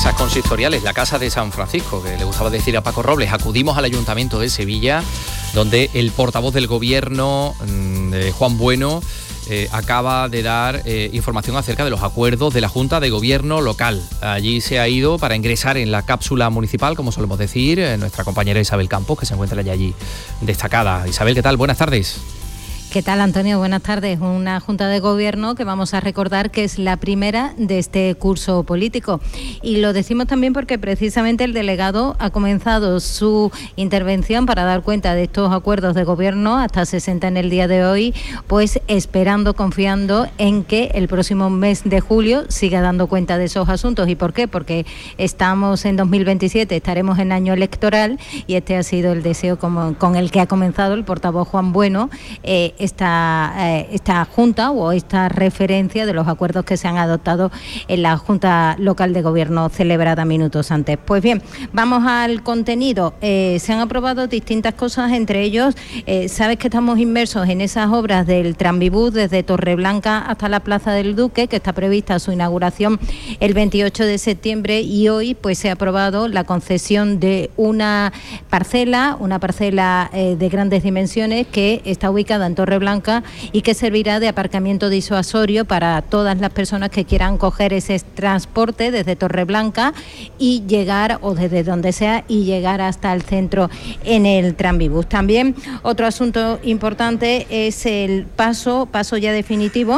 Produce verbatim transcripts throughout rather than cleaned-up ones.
casas consistoriales, la Casa de San Francisco, que le gustaba decir a Paco Robles. Acudimos al Ayuntamiento de Sevilla, donde el portavoz del Gobierno, eh, Juan Bueno, eh, acaba de dar eh, información acerca de los acuerdos de la Junta de Gobierno local. Allí se ha ido para ingresar en la cápsula municipal, como solemos decir, eh, nuestra compañera Isabel Campos, que se encuentra ya allí destacada. Isabel, ¿qué tal? Buenas tardes. ¿Qué tal, Antonio? Buenas tardes. Una Junta de Gobierno que vamos a recordar que es la primera de este curso político. Y lo decimos también porque precisamente el delegado ha comenzado su intervención para dar cuenta de estos acuerdos de gobierno, hasta sesenta en el día de hoy, pues esperando, confiando en que el próximo mes de julio siga dando cuenta de esos asuntos. ¿Y por qué? Porque estamos en dos mil veintisiete, estaremos en año electoral y este ha sido el deseo como, con el que ha comenzado el portavoz Juan Bueno, eh, Esta, eh, esta Junta o esta referencia de los acuerdos que se han adoptado en la Junta Local de Gobierno celebrada minutos antes. Pues bien, vamos al contenido. Eh, se han aprobado distintas cosas, entre ellos, eh, sabes que estamos inmersos en esas obras del Tranvibús desde Torreblanca hasta la Plaza del Duque, que está prevista su inauguración el veintiocho de septiembre, y hoy pues se ha aprobado la concesión de una parcela, una parcela eh, de grandes dimensiones que está ubicada en Torreblanca Blanca y que servirá de aparcamiento disuasorio para todas las personas que quieran coger ese transporte desde Torreblanca y llegar, o desde donde sea, y llegar hasta el centro en el Tranvibús. También otro asunto importante es el paso, paso ya definitivo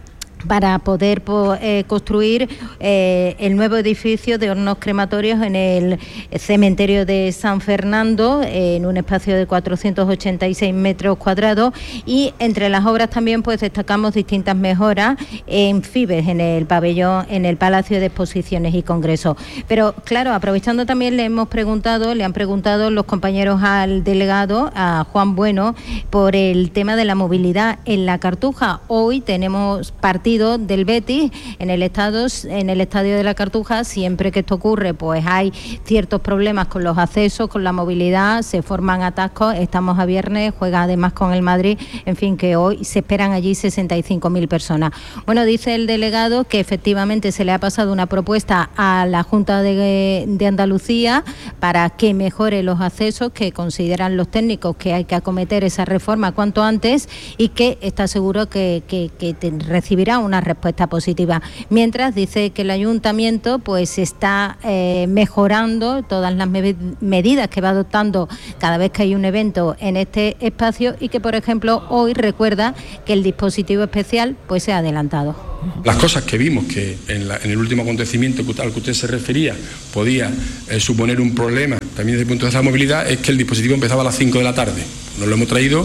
para poder eh, construir eh, el nuevo edificio de hornos crematorios en el cementerio de San Fernando, eh, en un espacio de cuatrocientos ochenta y seis metros cuadrados, y entre las obras también pues destacamos distintas mejoras en Fibes, en el pabellón, en el Palacio de Exposiciones y Congresos. Pero claro, aprovechando también le hemos preguntado, le han preguntado los compañeros al delegado, a Juan Bueno, por el tema de la movilidad en la Cartuja. Hoy tenemos partido del Betis en el estado, en el estadio de la Cartuja. Siempre que esto ocurre, pues hay ciertos problemas con los accesos, con la movilidad, se forman atascos. Estamos a viernes, juega además con el Madrid, en fin, que hoy se esperan allí sesenta y cinco mil personas. Bueno, dice el delegado que efectivamente se le ha pasado una propuesta a la Junta de, de Andalucía para que mejore los accesos, que consideran los técnicos que hay que acometer esa reforma cuanto antes, y que está seguro que, que, que te recibirá una respuesta positiva. Mientras dice que el ayuntamiento pues está eh, mejorando todas las me- medidas que va adoptando cada vez que hay un evento en este espacio, y que por ejemplo hoy recuerda que el dispositivo especial pues se ha adelantado. Las cosas que vimos que en, la, en el último acontecimiento al que usted se refería podía eh, suponer un problema también desde el punto de vista de la movilidad, es que el dispositivo empezaba a las cinco de la tarde. Nos lo hemos traído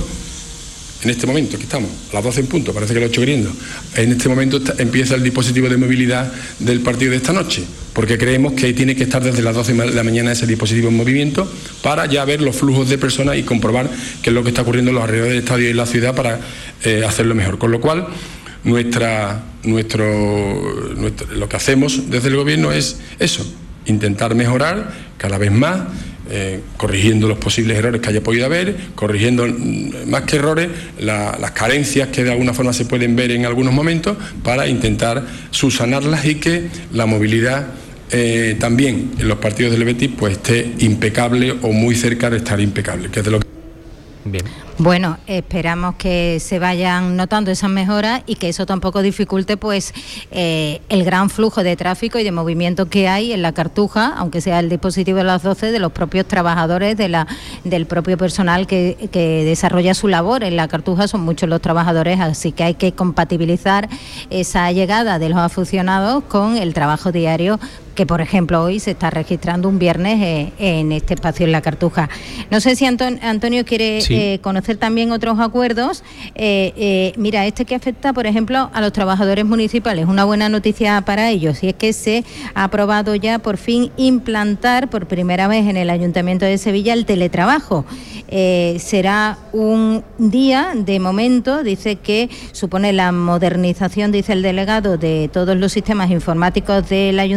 en este momento, que estamos, a las doce en punto, parece que lo he hecho queriendo. En este momento está, empieza el dispositivo de movilidad del partido de esta noche, porque creemos que tiene que estar desde las doce de la mañana ese dispositivo en movimiento para ya ver los flujos de personas y comprobar qué es lo que está ocurriendo en los alrededores del estadio y en la ciudad para eh, hacerlo mejor. Con lo cual, nuestra, nuestro, nuestro, lo que hacemos desde el Gobierno es eso, intentar mejorar cada vez más, Eh, corrigiendo los posibles errores que haya podido haber, corrigiendo más que errores, la, las carencias que de alguna forma se pueden ver en algunos momentos, para intentar subsanarlas y que la movilidad eh, también en los partidos del Betis pues esté impecable o muy cerca de estar impecable, que es de lo que... Bien. Bueno, esperamos que se vayan notando esas mejoras y que eso tampoco dificulte pues eh, el gran flujo de tráfico y de movimiento que hay en la Cartuja, aunque sea el dispositivo de las doce, de los propios trabajadores, de la del propio personal que, que desarrolla su labor. En la Cartuja son muchos los trabajadores, así que hay que compatibilizar esa llegada de los aficionados con el trabajo diario que, por ejemplo, hoy se está registrando un viernes eh, en este espacio en la Cartuja. No sé si Anton- Antonio quiere sí. eh, conocer también otros acuerdos. Eh, eh, mira, este que afecta, por ejemplo, a los trabajadores municipales, una buena noticia para ellos, y es que se ha aprobado ya por fin implantar por primera vez en el Ayuntamiento de Sevilla el teletrabajo. Eh, será un día, de momento, dice que supone la modernización, dice el delegado, de todos los sistemas informáticos del Ayuntamiento,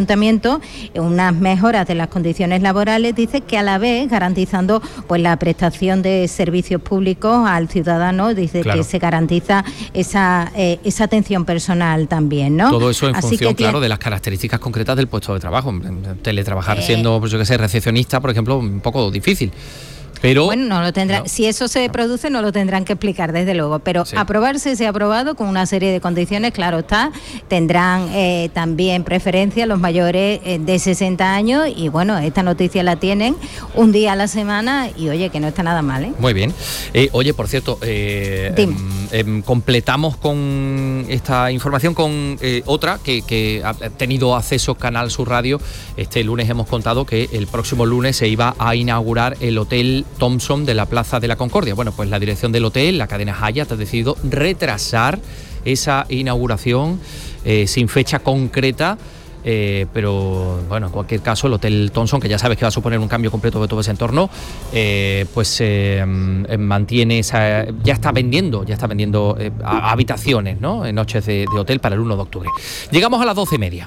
cierto, unas mejoras de las condiciones laborales, dice que a la vez garantizando pues la prestación de servicios públicos al ciudadano, dice claro. que se garantiza esa, eh, esa atención personal también, ¿no? Todo eso en Así función, que claro, tiene... de las características concretas del puesto de trabajo. Teletrabajar eh... siendo, pues yo qué sé, recepcionista, por ejemplo, un poco difícil. Pero, bueno, no lo tendrán. No, si eso se no. produce, no lo tendrán que explicar, desde luego. Pero sí. aprobarse se ha aprobado con una serie de condiciones, claro está. Tendrán eh, también preferencia los mayores eh, de sesenta años. Y bueno, esta noticia la tienen un día a la semana. Y oye, que no está nada mal, ¿eh? Muy bien. Eh, oye, por cierto, eh, eh, eh, completamos con esta información con eh, otra que, que ha tenido acceso Canal Sur Radio. Este lunes hemos contado que el próximo lunes se iba a inaugurar el hotel Thompson de la Plaza de la Concordia. Bueno, pues la dirección del hotel, la cadena Hyatt, ha decidido retrasar esa inauguración eh, sin fecha concreta. Eh, pero bueno, en cualquier caso el Hotel Thompson, que ya sabes que va a suponer un cambio completo de todo ese entorno, eh, pues eh, mantiene esa, ya está vendiendo, ya está vendiendo eh, habitaciones, ¿no? En noches de, de hotel para el uno de octubre. Llegamos a las doce y media.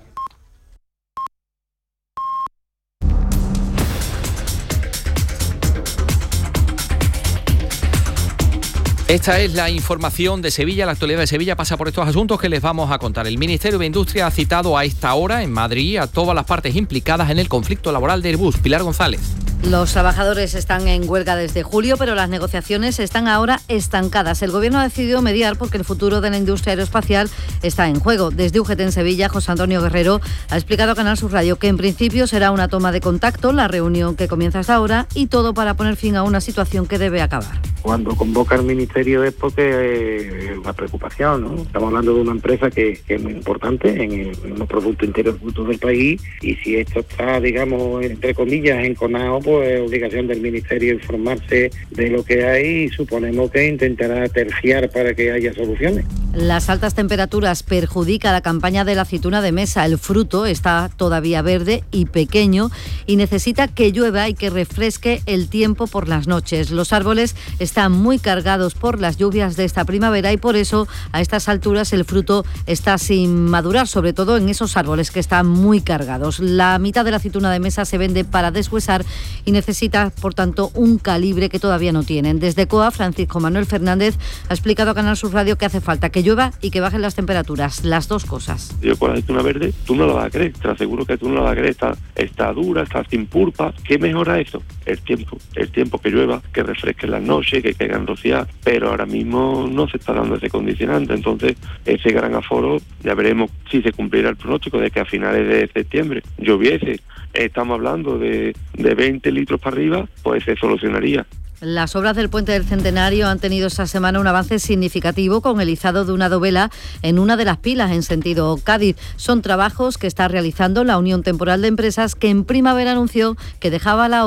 Esta es la información de Sevilla. La actualidad de Sevilla pasa por estos asuntos que les vamos a contar. El Ministerio de Industria ha citado a esta hora en Madrid a todas las partes implicadas en el conflicto laboral de Airbus. Pilar González. Los trabajadores están en huelga desde julio, pero las negociaciones están ahora estancadas. El Gobierno ha decidido mediar porque el futuro de la industria aeroespacial está en juego. Desde U G T en Sevilla, José Antonio Guerrero ha explicado a Canal Sur Radio que en principio será una toma de contacto, la reunión que comienza hasta ahora, y todo para poner fin a una situación que debe acabar. Cuando convoca el Ministerio es porque es una preocupación, ¿no? Estamos hablando de una empresa que, que es muy importante en el, en el Producto Interior Bruto del país, y si esto está, digamos, entre comillas, enconado, pues es obligación del Ministerio informarse de lo que hay, y suponemos que intentará terciar para que haya soluciones. Las altas temperaturas perjudican la campaña de la aceituna de mesa. El fruto está todavía verde y pequeño y necesita que llueva y que refresque el tiempo por las noches. Los árboles están muy cargados por las lluvias de esta primavera y por eso a estas alturas el fruto está sin madurar, sobre todo en esos árboles que están muy cargados. La mitad de la aceituna de mesa se vende para deshuesar y necesita, por tanto, un calibre que todavía no tienen. Desde C O A, Francisco Manuel Fernández ha explicado a Canal Sur Radio que hace falta que llueva y que bajen las temperaturas, las dos cosas. Yo con la aceituna verde, tú no la vas a creer, te aseguro que tú no la vas a creer, está, está dura, está sin pulpa. ¿Qué mejora eso? El tiempo, el tiempo que llueva, que refresque las noches, que caigan rociadas, pero ahora mismo no se está dando ese condicionante, entonces ese gran aforo, ya veremos si se cumplirá el pronóstico de que a finales de septiembre lloviese. Estamos hablando de, de veinte litros para arriba, pues se solucionaría. Las obras del Puente del Centenario han tenido esta semana un avance significativo con el izado de una dovela en una de las pilas en sentido Cádiz. Son trabajos que está realizando la Unión Temporal de Empresas, que en primavera anunció que dejaba la